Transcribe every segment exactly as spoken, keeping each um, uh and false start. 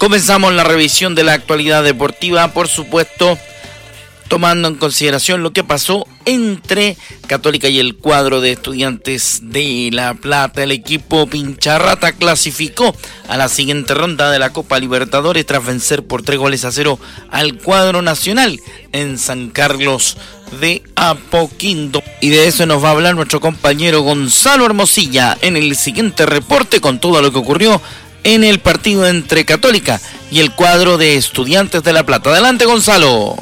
Comenzamos la revisión de la actualidad deportiva, por supuesto, tomando en consideración lo que pasó entre Católica y el cuadro de Estudiantes de La Plata. El equipo Pincharrata clasificó a la siguiente ronda de la Copa Libertadores tras vencer por tres goles a cero al cuadro nacional en San Carlos de Apoquindo. Y de eso nos va a hablar nuestro compañero Gonzalo Hermosilla en el siguiente reporte con todo lo que ocurrió en el partido entre Católica y el cuadro de Estudiantes de La Plata. Adelante, Gonzalo.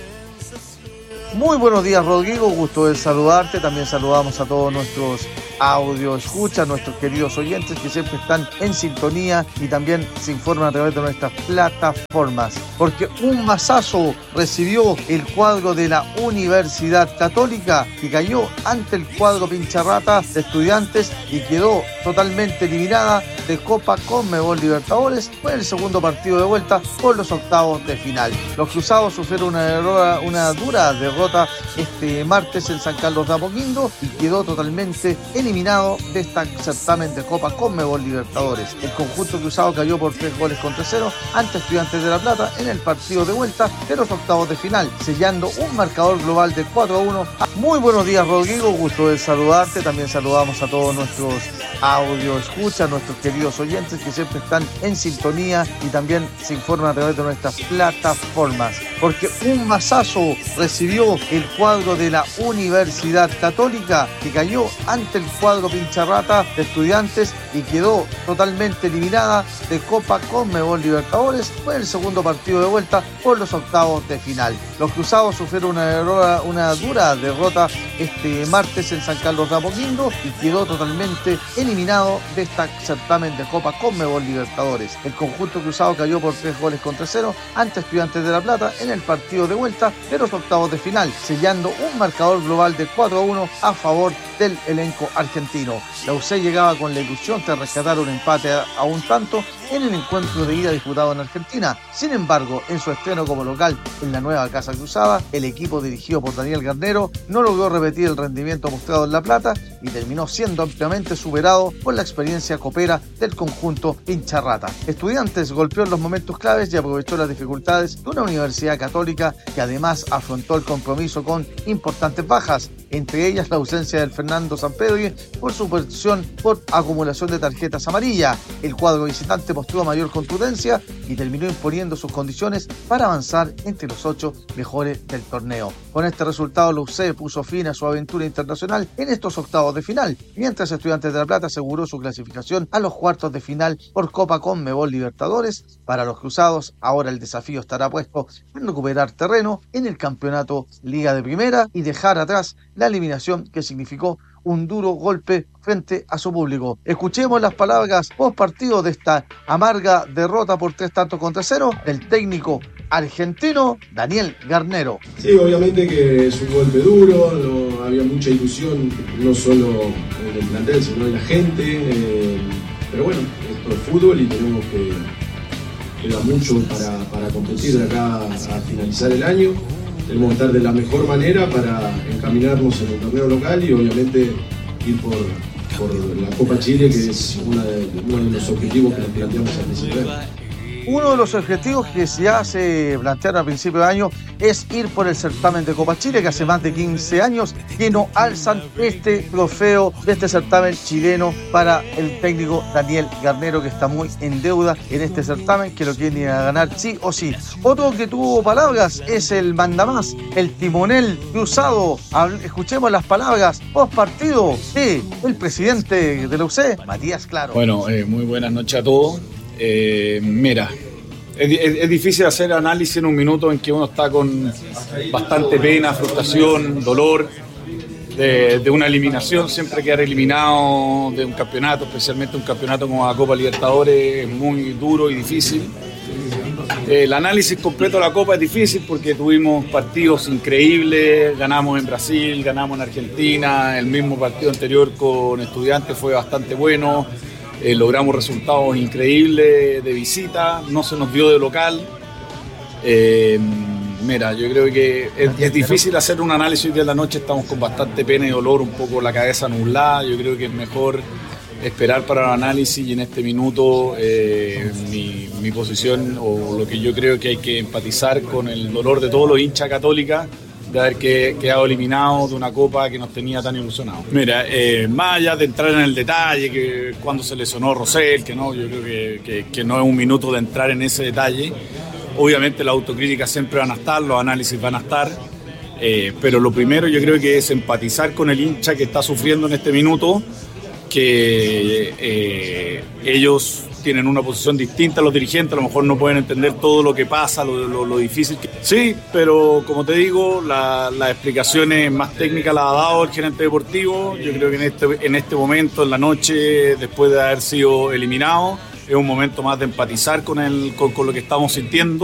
Muy buenos días, Rodrigo, gusto de saludarte. También saludamos a todos nuestros audio escuchas, nuestros queridos oyentes que siempre están en sintonía y también se informan a través de nuestras plataformas. Porque un mazazo recibió el cuadro de la Universidad Católica, que cayó ante el cuadro Pincharrata de Estudiantes y quedó totalmente eliminada de Copa Conmebol Libertadores. Fue el segundo partido de vuelta por los octavos de final. Los cruzados sufrieron una, una dura derrota este martes en San Carlos de Apoquindo y quedó totalmente eliminado de este certamen de Copa Conmebol Libertadores. El conjunto cruzado cayó por tres goles contra cero ante Estudiantes de La Plata en el partido de vuelta de los octavos de final, sellando un marcador global de cuatro a uno. Muy buenos días, Rodrigo, gusto de saludarte. También saludamos a todos nuestros audio escuchas, nuestros queridos oyentes que siempre están en sintonía y también se informan a través de nuestras plataformas. Porque un mazazo recibió el cuadro de la Universidad Católica, que cayó ante el cuadro Pincharrata de Estudiantes y quedó totalmente eliminada de Copa Conmebol Libertadores. Fue el segundo partido de vuelta por los octavos de final. Los cruzados sufrieron una, una dura derrota este martes en San Carlos de Apoquindo y quedó totalmente eliminado de este certamen de Copa Conmebol Libertadores. El conjunto cruzado cayó por tres goles contra cero ante Estudiantes de La Plata en el partido de vuelta de los octavos de final, sellando un marcador global de cuatro a uno a favor del elenco argentino. La U C llegaba con la ilusión de rescatar un empate a, a un tanto en el encuentro de ida disputado en Argentina. Sin embargo, en su estreno como local en la nueva Casa Cruzada, el equipo dirigido por Daniel Garnero no logró repetir el rendimiento mostrado en La Plata y terminó siendo ampliamente superado por la experiencia copera del conjunto Pincharrata. Estudiantes golpeó en los momentos claves y aprovechó las dificultades de una Universidad Católica que además afrontó el compromiso con importantes bajas, entre ellas la ausencia del Fernando Sampedri por suspensión por acumulación de tarjetas amarillas. El cuadro visitante mostró mayor contundencia y terminó imponiendo sus condiciones para avanzar entre los ocho mejores del torneo. Con este resultado, la U C puso fin a su aventura internacional en estos octavos de final, mientras Estudiantes de La Plata aseguró su clasificación a los cuartos de final por Copa Conmebol Libertadores. Para los cruzados, ahora el desafío estará puesto en recuperar terreno en el campeonato Liga de Primera y dejar atrás la eliminación que significó un duro golpe frente a su público. Escuchemos las palabras post partido de esta amarga derrota por tres tantos contra cero del técnico argentino Daniel Garnero. Sí, obviamente que es un golpe duro, no había mucha ilusión, no solo en el plantel, sino en la gente, eh, pero bueno, esto es fútbol y tenemos que queda mucho para, para competir de acá a finalizar el año. Tenemos que estar de la mejor manera para encaminarnos en el torneo local y obviamente ir por, por la Copa Chile, que es una de, uno de los objetivos que nos planteamos al principio de año. Uno de los objetivos que ya se plantearon a principio de año es ir por el certamen de Copa Chile, que hace más de quince años que no alzan este trofeo de este certamen chileno para el técnico Daniel Garnero, que está muy en deuda en este certamen, que lo quiere a ganar sí o sí. Otro que tuvo palabras es el mandamás, el timonel cruzado. Escuchemos las palabras post partido de el presidente de la U C, Matías Claro. Bueno, eh, muy buenas noches a todos. Eh, mira, es, es, es difícil hacer análisis en un minuto en que uno está con bastante pena, frustración, dolor de, de una eliminación. Siempre quedar eliminado de un campeonato, especialmente un campeonato como la Copa Libertadores, es muy duro y difícil. El análisis completo de la Copa es difícil porque tuvimos partidos increíbles, ganamos en Brasil, ganamos en Argentina, el mismo partido anterior con Estudiantes fue bastante bueno. Eh, logramos resultados increíbles de visita, no se nos dio de local. Eh, mira, yo creo que es, es difícil hacer un análisis hoy día en la noche, estamos con bastante pena y dolor, un poco la cabeza nublada. Yo creo que es mejor esperar para el análisis y en este minuto eh, mi, mi posición o lo que yo creo que hay que empatizar con el dolor de todos los hinchas Católica de haber que, quedado eliminado de una copa que nos tenía tan ilusionados. Mira, eh, más allá de entrar en el detalle, que cuando se lesionó Rosell, que no, yo creo que, que, que no es un minuto de entrar en ese detalle. Obviamente las autocríticas siempre van a estar, los análisis van a estar, eh, pero lo primero yo creo que es empatizar con el hincha que está sufriendo en este minuto, que eh, ellos tienen una posición distinta a los dirigentes, a lo mejor no pueden entender todo lo que pasa, lo, lo, lo difícil que... Sí, pero como te digo, las la explicaciones más técnicas las ha dado el gerente deportivo. Yo creo que en este, en este momento, en la noche, después de haber sido eliminado, es un momento más de empatizar con, el, con, con lo que estamos sintiendo.